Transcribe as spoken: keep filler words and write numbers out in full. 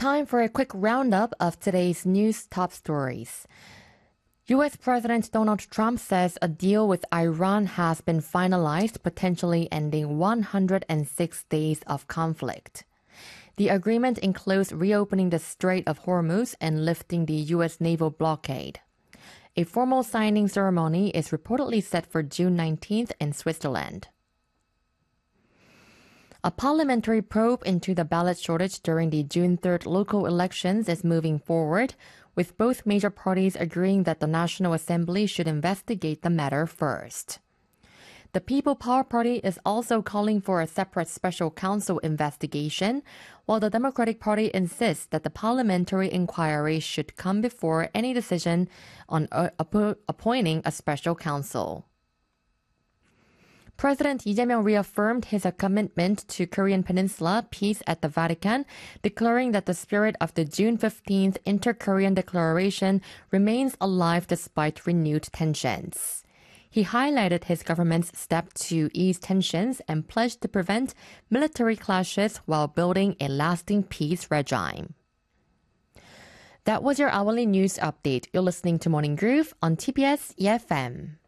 time for a quick roundup of today's news top stories. U S President Donald Trump says a deal with Iran has been finalized, potentially ending one hundred six days of conflict. The agreement includes reopening the Strait of Hormuz and lifting the U S naval blockade. A formal signing ceremony is reportedly set for June nineteenth in Switzerland. A parliamentary probe into the ballot shortage during the June third local elections is moving forward, with both major parties agreeing that the National Assembly should investigate the matter first. The People Power Party is also calling for a separate special counsel investigation, while the Democratic Party insists that the parliamentary inquiry should come before any decision on uh, app- appointing a special counsel. President Lee Jae-myung reaffirmed his commitment to Korean Peninsula peace at the Vatican, declaring that the spirit of the June fifteenth Inter-Korean Declaration remains alive despite renewed tensions. He highlighted his government's step to ease tensions and pledged to prevent military clashes while building a lasting peace regime. That was your hourly news update. You're listening to Morning Groove on T B S E F M.